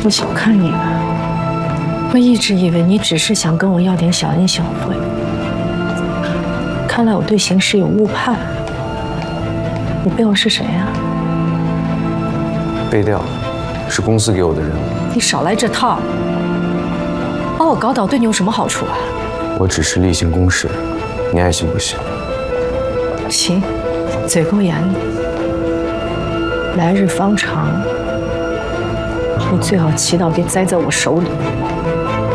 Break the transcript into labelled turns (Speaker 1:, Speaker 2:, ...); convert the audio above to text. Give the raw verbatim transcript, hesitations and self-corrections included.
Speaker 1: 我小看你了，我一直以为你只是想跟我要点小恩小惠，看来我对形势有误判。你背后是谁呀？
Speaker 2: 背调，是公司给我的任务。
Speaker 1: 你少来这套！把我搞倒对你有什么好处啊？
Speaker 2: 我只是例行公事，你爱信不信？
Speaker 1: 行，嘴够严的。来日方长，你最好祈祷别栽在我手里。